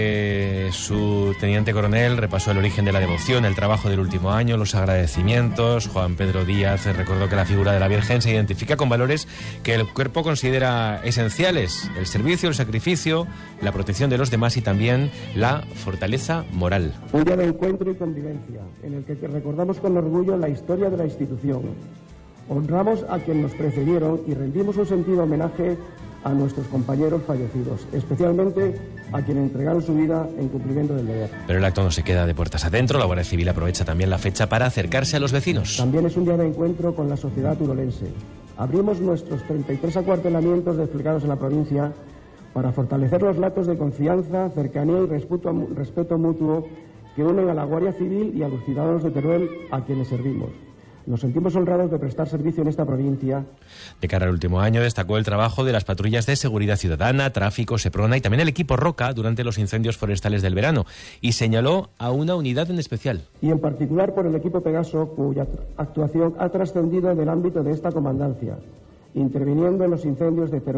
Su teniente coronel repasó el origen de la devoción, el trabajo del último año, los agradecimientos. Juan Pedro Díaz recordó que la figura de la Virgen se identifica con valores que el cuerpo considera esenciales: el servicio, el sacrificio, la protección de los demás y también la fortaleza moral. Un día de encuentro y convivencia, en el que recordamos con orgullo la historia de la institución. Honramos a quienes nos precedieron y rendimos un sentido homenaje a nuestros compañeros fallecidos, especialmente a quienes entregaron su vida en cumplimiento del deber. Pero el acto no se queda de puertas adentro. La Guardia Civil aprovecha también la fecha para acercarse a los vecinos. También es un día de encuentro con la sociedad turolense. Abrimos nuestros 33 acuartelamientos desplegados en la provincia para fortalecer los lazos de confianza, cercanía y respeto mutuo que unen a la Guardia Civil y a los ciudadanos de Teruel a quienes servimos. Nos sentimos honrados de prestar servicio en esta provincia. De cara al último año destacó el trabajo de las patrullas de seguridad ciudadana, tráfico, Seprona y también el equipo Roca durante los incendios forestales del verano, y señaló a una unidad en especial. Y en particular por el equipo Pegaso, cuya actuación ha trascendido del ámbito de esta comandancia, interviniendo en los incendios de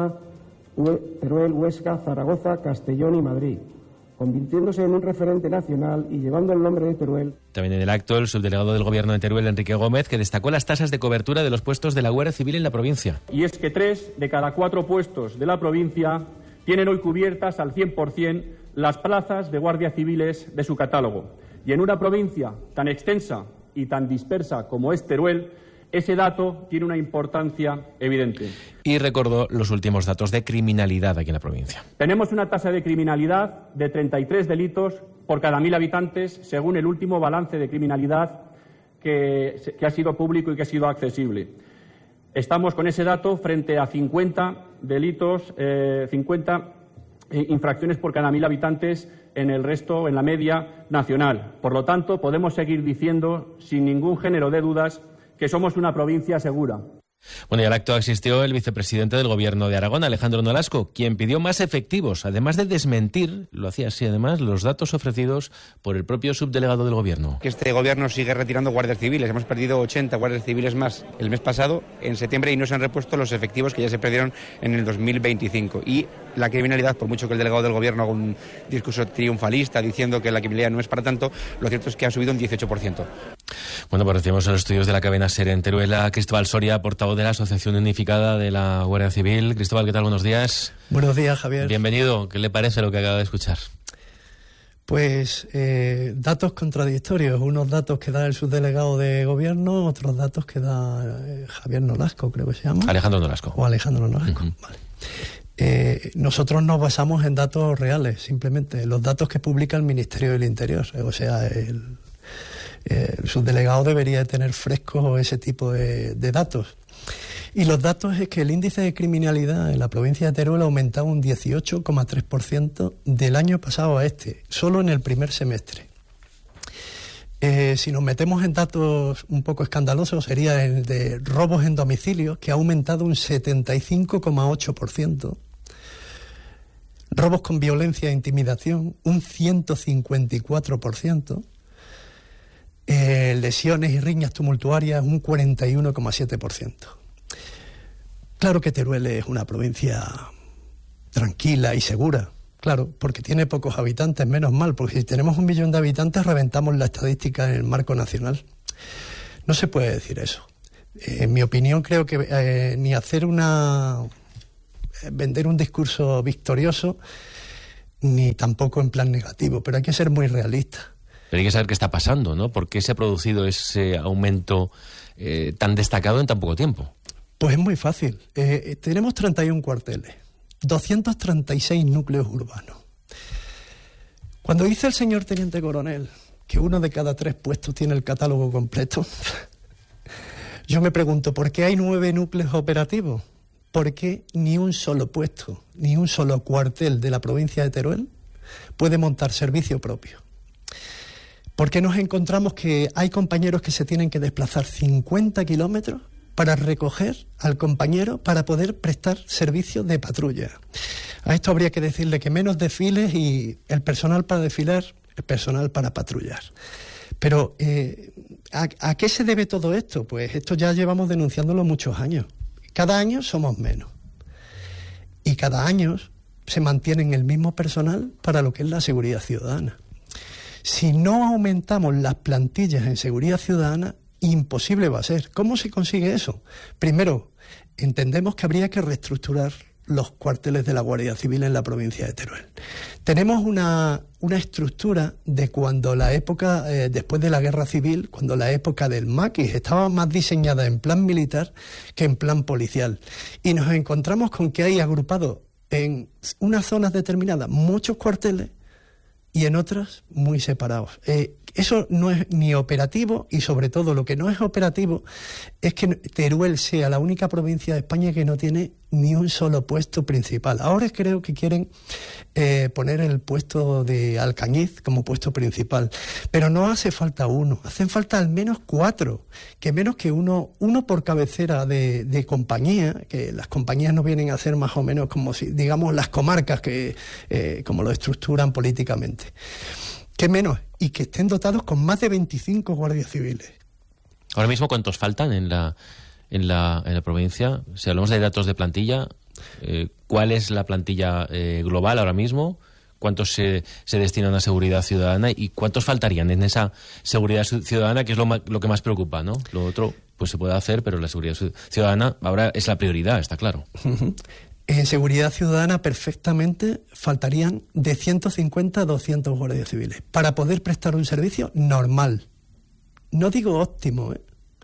Teruel, Huesca, Zaragoza, Castellón y Madrid, convirtiéndose en un referente nacional y llevando el nombre de Teruel. También en el acto, el subdelegado del Gobierno de Teruel, Enrique Gómez, que destacó las tasas de cobertura de los puestos de la Guardia Civil en la provincia. Y es que 3 de cada 4 puestos de la provincia tienen hoy cubiertas al 100% las plazas de guardias civiles de su catálogo. Y en una provincia tan extensa y tan dispersa como es Teruel, ese dato tiene una importancia evidente. Y recordó los últimos datos de criminalidad aquí en la provincia. Tenemos una tasa de criminalidad de 33 delitos por cada 1.000 habitantes, según el último balance de criminalidad que ha sido público y que ha sido accesible. Estamos con ese dato frente a 50 delitos, 50 infracciones por cada 1.000 habitantes en el resto, en la media nacional. Por lo tanto, podemos seguir diciendo, sin ningún género de dudas, que somos una provincia segura. Bueno, y al acto asistió el vicepresidente del Gobierno de Aragón, Alejandro Nolasco, quien pidió más efectivos, además de desmentir, lo hacía así además, los datos ofrecidos por el propio subdelegado del Gobierno. Que este Gobierno sigue retirando guardias civiles. Hemos perdido 80 guardias civiles más el mes pasado, en septiembre, y no se han repuesto los efectivos que ya se perdieron en el 2025. Y la criminalidad, por mucho que el delegado del Gobierno haga un discurso triunfalista diciendo que la criminalidad no es para tanto, lo cierto es que ha subido un 18%. Bueno, pues recibimos a los estudios de la cadena SER en Teruel a Cristóbal Soria, portavoz de la Asociación Unificada de la Guardia Civil. Cristóbal, ¿qué tal? Buenos días. Buenos días, Javier. Bienvenido. ¿Qué le parece lo que acaba de escuchar? Pues datos contradictorios. Unos datos que da el subdelegado de Gobierno, otros datos que da Javier Nolasco, creo que se llama. Alejandro Nolasco. O Alejandro Nolasco, vale. Nosotros nos basamos en datos reales, simplemente, los datos que publica el Ministerio del Interior. O sea, el subdelegado debería de tener fresco ese tipo de datos. Y los datos es que el índice de criminalidad en la provincia de Teruel ha aumentado un 18,3% del año pasado a este, solo en el primer semestre. Si nos metemos en datos un poco escandalosos, sería el de robos en domicilio, que ha aumentado un 75,8%. Robos con violencia e intimidación, un 154%. Lesiones y riñas tumultuarias, un 41,7%. Claro que Teruel es una provincia tranquila y segura, claro, porque tiene pocos habitantes, menos mal, porque si tenemos 1 millón de habitantes reventamos la estadística en el marco nacional. No se puede decir eso. En mi opinión, creo que ni hacer vender un discurso victorioso, ni tampoco en plan negativo, pero hay que ser muy realista. Pero hay que saber qué está pasando, ¿no? ¿Por qué se ha producido ese aumento tan destacado en tan poco tiempo? Pues es muy fácil. Tenemos 31 cuarteles, 236 núcleos urbanos. Cuando dice el señor teniente coronel que 1 de cada 3 puestos tiene el catálogo completo, yo me pregunto, ¿por qué hay 9 núcleos operativos? ¿Por qué ni un solo puesto, ni un solo cuartel de la provincia de Teruel puede montar servicio propio? ¿Por qué nos encontramos que hay compañeros que se tienen que desplazar 50 kilómetros para recoger al compañero para poder prestar servicio de patrulla? A esto habría que decirle que menos desfiles y el personal para desfilar, el personal para patrullar. Pero, ¿a qué se debe todo esto? Pues esto ya llevamos denunciándolo muchos años. Cada año somos menos. Y cada año se mantienen el mismo personal para lo que es la seguridad ciudadana. Si no aumentamos las plantillas en seguridad ciudadana, imposible va a ser. ¿Cómo se consigue eso? Primero, entendemos que habría que reestructurar los cuarteles de la Guardia Civil en la provincia de Teruel. Tenemos una estructura de cuando la época, después de la Guerra Civil, cuando la época del maquis estaba más diseñada en plan militar que en plan policial. Y nos encontramos con que hay agrupados en unas zonas determinadas muchos cuarteles y en otras muy separados. Eso no es ni operativo, y sobre todo lo que no es operativo es que Teruel sea la única provincia de España que no tiene ni un solo puesto principal. Ahora creo que quieren poner el puesto de Alcañiz como puesto principal, pero no hace falta uno, hacen falta al menos 4, que menos que uno por cabecera de compañía, que las compañías no vienen a ser más o menos como si, digamos, las comarcas que como lo estructuran políticamente. ¿Qué menos? Y que estén dotados con más de 25 guardias civiles. Ahora mismo, ¿cuántos faltan en la provincia? Si hablamos de datos de plantilla, ¿cuál es la plantilla global ahora mismo? ¿Cuántos se destinan a seguridad ciudadana? ¿Y cuántos faltarían en esa seguridad ciudadana, que es lo que más preocupa, ¿no? Lo otro pues se puede hacer, pero la seguridad ciudadana ahora es la prioridad, está claro. Uh-huh. En seguridad ciudadana perfectamente faltarían de 150 a 200 guardias civiles para poder prestar un servicio normal. No digo óptimo,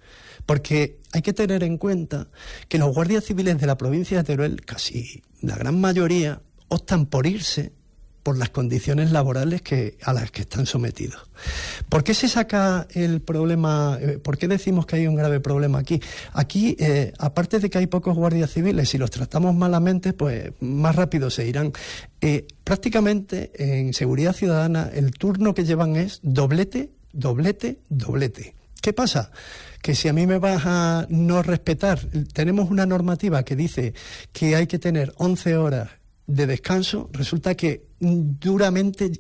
porque hay que tener en cuenta que los guardias civiles de la provincia de Teruel, casi la gran mayoría, optan por irse por las condiciones laborales a las que están sometidos. ¿Por qué se saca el problema? ¿Por qué decimos que hay un grave problema aquí? Aquí, aparte de que hay pocos guardias civiles, si los tratamos malamente, pues más rápido se irán. Prácticamente en seguridad ciudadana el turno que llevan es doblete, doblete, doblete. ¿Qué pasa? Que si a mí me vas a no respetar, tenemos una normativa que dice que hay que tener 11 horas de descanso, resulta que duramente,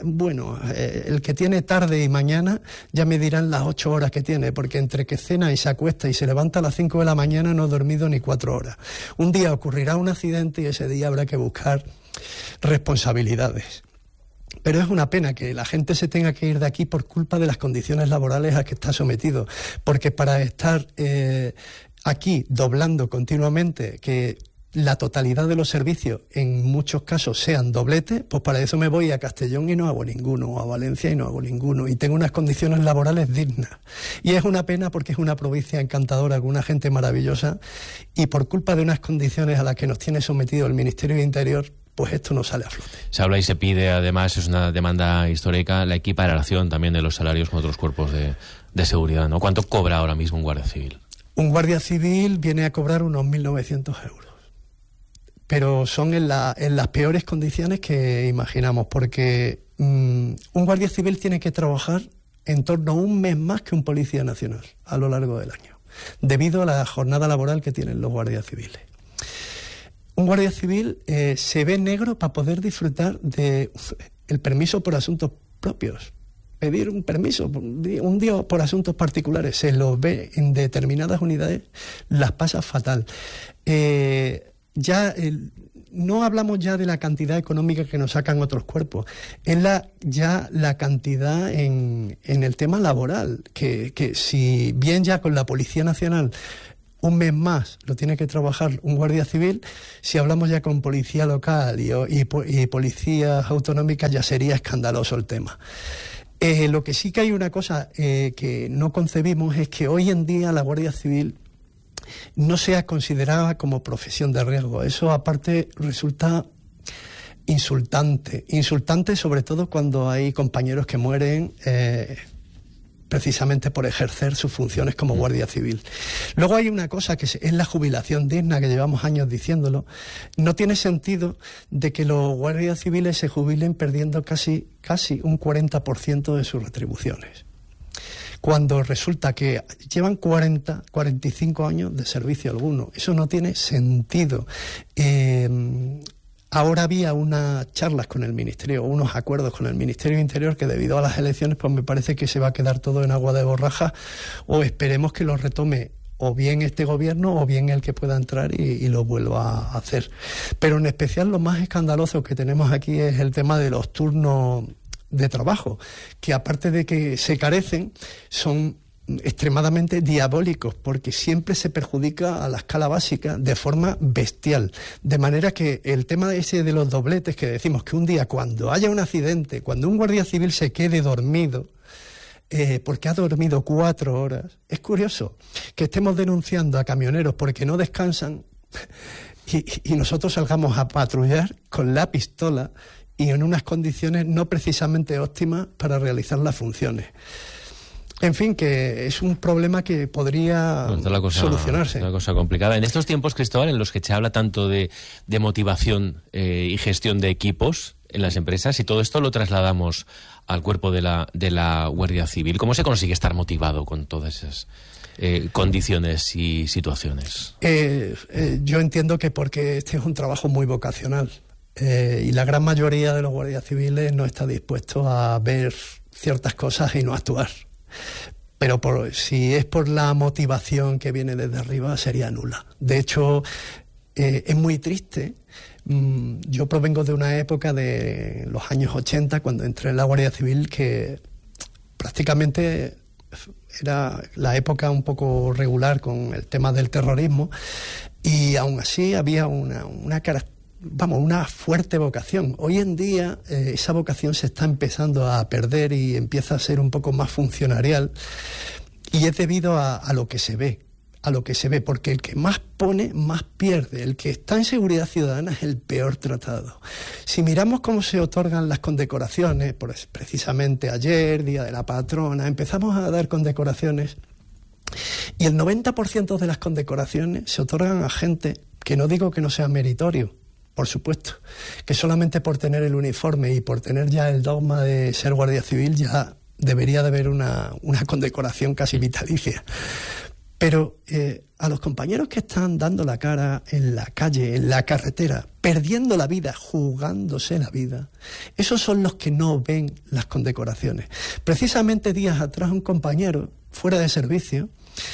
el que tiene tarde y mañana ya me dirán las 8 horas que tiene, porque entre que cena y se acuesta y se levanta a las 5 de la mañana no he dormido ni 4 horas. Un día ocurrirá un accidente y ese día habrá que buscar responsabilidades. Pero es una pena que la gente se tenga que ir de aquí por culpa de las condiciones laborales a que está sometido, porque para estar aquí doblando continuamente, que la totalidad de los servicios en muchos casos sean dobletes, pues para eso me voy a Castellón y no hago ninguno, o a Valencia y no hago ninguno, y tengo unas condiciones laborales dignas. Y es una pena porque es una provincia encantadora, con una gente maravillosa, y por culpa de unas condiciones a las que nos tiene sometido el Ministerio de Interior, pues esto no sale a flote. Se habla y se pide, además, es una demanda histórica, la equiparación también de los salarios con otros cuerpos de seguridad, ¿no? ¿Cuánto cobra ahora mismo un guardia civil? Un guardia civil viene a cobrar unos 1.900 euros. Pero son en las peores condiciones que imaginamos, porque un guardia civil tiene que trabajar en torno a un mes más que un policía nacional a lo largo del año, debido a la jornada laboral que tienen los guardias civiles. Un guardia civil se ve negro para poder disfrutar de el permiso por asuntos propios. Pedir un permiso, un día por asuntos particulares, se los ve en determinadas unidades, las pasa fatal. No hablamos ya de la cantidad económica que nos sacan otros cuerpos, es ya la cantidad en el tema laboral, que si bien ya con la Policía Nacional un mes más lo tiene que trabajar un guardia civil, si hablamos ya con policía local y policías autonómicas ya sería escandaloso el tema. Lo que sí que hay una cosa que no concebimos es que hoy en día la Guardia Civil no sea considerada como profesión de riesgo. Eso aparte resulta insultante sobre todo cuando hay compañeros que mueren precisamente por ejercer sus funciones como guardia civil. Luego hay una cosa que es la jubilación digna, que llevamos años diciéndolo. No tiene sentido de que los guardias civiles se jubilen perdiendo casi un 40% de sus retribuciones, cuando resulta que llevan 45 años de servicio alguno. Eso no tiene sentido. Ahora había unas charlas con el Ministerio, unos acuerdos con el Ministerio de Interior, que debido a las elecciones pues me parece que se va a quedar todo en agua de borraja, o esperemos que lo retome o bien este gobierno o bien el que pueda entrar y lo vuelva a hacer. Pero en especial lo más escandaloso que tenemos aquí es el tema de los turnos de trabajo, que aparte de que se carecen, son extremadamente diabólicos, porque siempre se perjudica a la escala básica de forma bestial, de manera que el tema ese de los dobletes, que decimos que un día cuando haya un accidente, cuando un guardia civil se quede dormido, porque ha dormido 4 horas, es curioso que estemos denunciando a camioneros porque no descansan y nosotros salgamos a patrullar con la pistola y en unas condiciones no precisamente óptimas para realizar las funciones. En fin, que es un problema que podría solucionarse. Una cosa complicada. En estos tiempos, Cristóbal, en los que se habla tanto de motivación y gestión de equipos en las empresas, y todo esto lo trasladamos al cuerpo de la Guardia Civil, ¿cómo se consigue estar motivado con todas esas condiciones y situaciones? Yo entiendo que porque este es un trabajo muy vocacional y la gran mayoría de los guardias civiles no está dispuesto a ver ciertas cosas y no actuar. Pero si es por la motivación que viene desde arriba, sería nula. De hecho, es muy triste. Yo provengo de una época de los años 80, cuando entré en la Guardia Civil, que prácticamente era la época un poco regular con el tema del terrorismo, y aún así había una fuerte vocación. Hoy en día esa vocación se está empezando a perder y empieza a ser un poco más funcionarial, y es debido a lo que se ve, porque el que más pone, más pierde. El que está en seguridad ciudadana es el peor tratado. Si miramos cómo se otorgan las condecoraciones, pues precisamente ayer, Día de la Patrona, empezamos a dar condecoraciones, y el 90% de las condecoraciones se otorgan a gente que, no digo que no sea meritorio, por supuesto, que solamente por tener el uniforme y por tener ya el dogma de ser guardia civil ya debería de haber una condecoración casi vitalicia. Pero a los compañeros que están dando la cara en la calle, en la carretera, perdiendo la vida, jugándose la vida, esos son los que no ven las condecoraciones. Precisamente días atrás un compañero, fuera de servicio,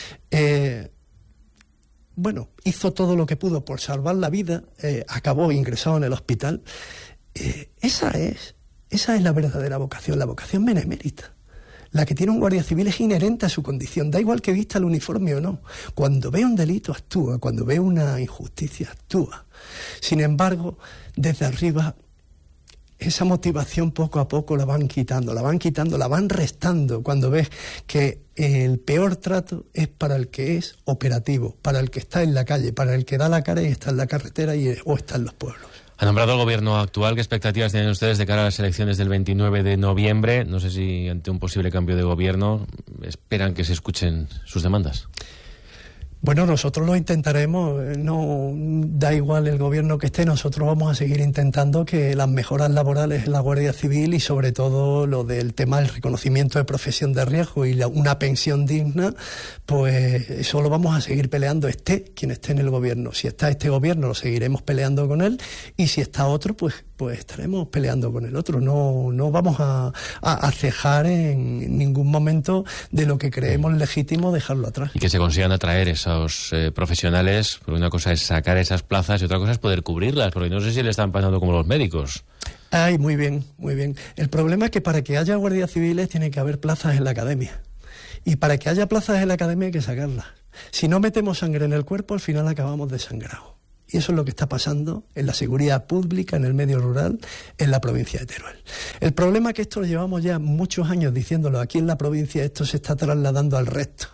hizo todo lo que pudo por salvar la vida, acabó ingresado en el hospital. Esa es la verdadera vocación, la vocación benemérita. La que tiene un guardia civil es inherente a su condición, da igual que vista el uniforme o no. Cuando ve un delito actúa, cuando ve una injusticia actúa. Sin embargo, desde arriba, esa motivación poco a poco la van quitando, la van restando, cuando ves que el peor trato es para el que es operativo, para el que está en la calle, para el que da la cara y está en la carretera o está en los pueblos. Ha nombrado el gobierno actual. ¿Qué expectativas tienen ustedes de cara a las elecciones del 29 de noviembre? No sé si ante un posible cambio de gobierno esperan que se escuchen sus demandas. Bueno, nosotros lo intentaremos, no da igual el gobierno que esté, nosotros vamos a seguir intentando que las mejoras laborales en la Guardia Civil y sobre todo lo del tema del reconocimiento de profesión de riesgo y una pensión digna, pues eso lo vamos a seguir peleando, esté quien esté en el gobierno. Si está este gobierno, lo seguiremos peleando con él, y si está otro, pues estaremos peleando con el otro. No vamos a cejar en ningún momento de lo que creemos legítimo dejarlo atrás. Y que se consigan atraer esos profesionales, porque una cosa es sacar esas plazas y otra cosa es poder cubrirlas, porque no sé si le están pasando como los médicos. Ay, muy bien, muy bien. El problema es que para que haya guardias civiles tiene que haber plazas en la academia. Y para que haya plazas en la academia hay que sacarlas. Si no metemos sangre en el cuerpo, al final acabamos desangrados. Y eso es lo que está pasando en la seguridad pública, en el medio rural, en la provincia de Teruel. El problema es que esto lo llevamos ya muchos años diciéndolo. Aquí en la provincia esto se está trasladando al resto.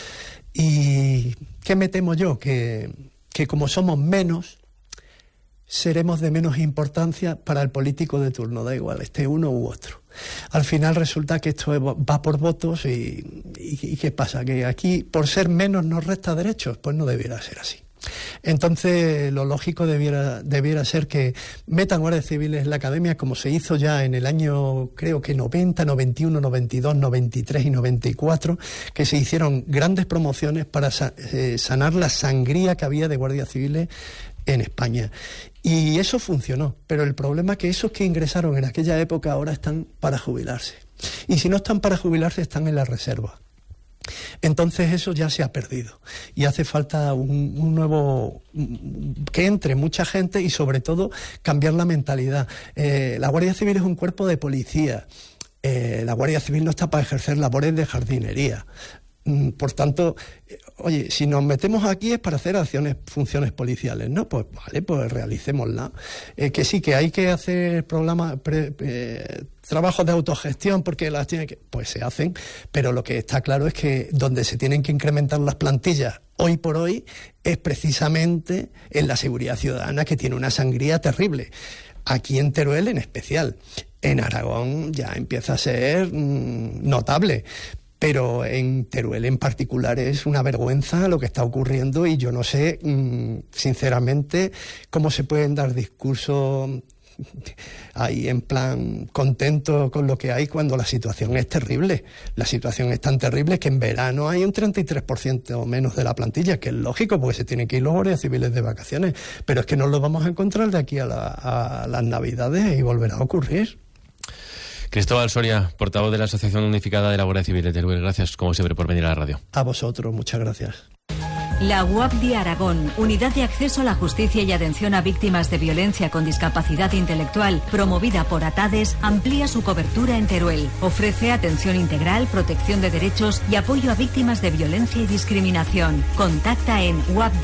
¿Y qué me temo yo? Que como somos menos, seremos de menos importancia para el político de turno, da igual, esté uno u otro. Al final resulta que esto va por votos y ¿qué pasa? ¿Que aquí por ser menos nos resta derechos? Pues no debiera ser así. Entonces lo lógico debiera ser que metan guardias civiles en la academia, como se hizo ya en el año, creo que 90, 91, 92, 93 y 94, que se hicieron grandes promociones para sanar la sangría que había de guardias civiles en España. Y eso funcionó, pero el problema es que esos que ingresaron en aquella época ahora están para jubilarse. Y si no están para jubilarse, están en la reserva. Entonces eso ya se ha perdido y hace falta un nuevo, que entre mucha gente y sobre todo cambiar la mentalidad. La Guardia Civil es un cuerpo de policía. La Guardia Civil no está para ejercer labores de jardinería. Por tanto, oye, si nos metemos aquí es para hacer funciones policiales, ¿no? Pues vale, pues realicémosla. Que sí, que hay que hacer trabajos de autogestión porque las tiene que... Pues se hacen, pero lo que está claro es que donde se tienen que incrementar las plantillas hoy por hoy es precisamente en la seguridad ciudadana, que tiene una sangría terrible. Aquí en Teruel en especial. En Aragón ya empieza a ser notable. Pero en Teruel en particular es una vergüenza lo que está ocurriendo y yo no sé, sinceramente, cómo se pueden dar discursos ahí en plan contento con lo que hay cuando la situación es terrible. La situación es tan terrible que en verano hay un 33% o menos de la plantilla, que es lógico porque se tienen que ir los guardias civiles de vacaciones, pero es que no lo vamos a encontrar de aquí a las Navidades y volverá a ocurrir. Cristóbal Soria, portavoz de la Asociación Unificada de la Guardia Civil de Teruel. Gracias, como siempre, por venir a la radio. A vosotros, muchas gracias. La UAPDI Aragón, Unidad de Acceso a la Justicia y Atención a Víctimas de Violencia con Discapacidad Intelectual, promovida por ATADES, amplía su cobertura en Teruel. Ofrece atención integral, protección de derechos y apoyo a víctimas de violencia y discriminación. Contacta en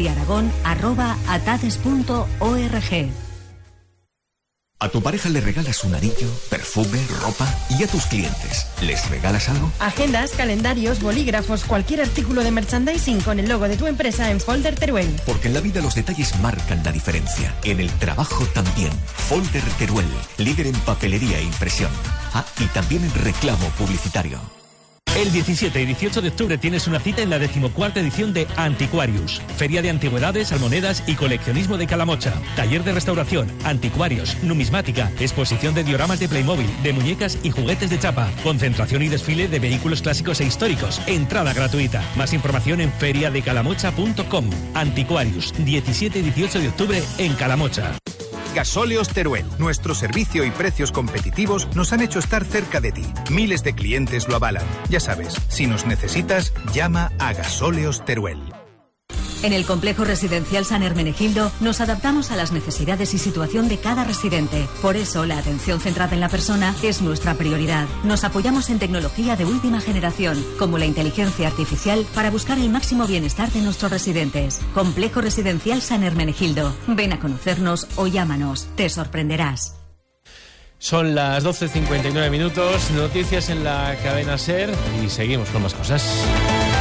wapdiaragón@atades.org. A tu pareja le regalas un anillo, perfume, ropa, y a tus clientes, ¿les regalas algo? Agendas, calendarios, bolígrafos, cualquier artículo de merchandising con el logo de tu empresa en Folder Teruel. Porque en la vida los detalles marcan la diferencia. En el trabajo también. Folder Teruel, líder en papelería e impresión. Ah, y también en reclamo publicitario. El 17 y 18 de octubre tienes una cita en la 14ª edición de Antiquarius, Feria de Antigüedades, Almonedas y Coleccionismo de Calamocha. Taller de restauración, anticuarios, numismática, exposición de dioramas de Playmobil, de muñecas y juguetes de chapa, concentración y desfile de vehículos clásicos e históricos. Entrada gratuita. Más información en feriadecalamocha.com. Antiquarius, 17 y 18 de octubre en Calamocha. Gasóleos Teruel. Nuestro servicio y precios competitivos nos han hecho estar cerca de ti. Miles de clientes lo avalan. Ya sabes, si nos necesitas, llama a Gasóleos Teruel. En el complejo residencial San Hermenegildo nos adaptamos a las necesidades y situación de cada residente. Por eso, la atención centrada en la persona es nuestra prioridad. Nos apoyamos en tecnología de última generación, como la inteligencia artificial, para buscar el máximo bienestar de nuestros residentes. Complejo residencial San Hermenegildo. Ven a conocernos o llámanos. Te sorprenderás. Son las 12:59 minutos, noticias en la cadena SER y seguimos con más cosas.